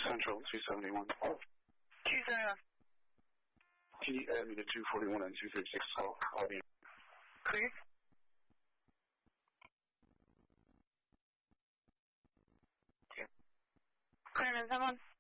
Central 271. 271. Can you add me to 241 and 236 call me? Clear. Okay. Clear, is that one?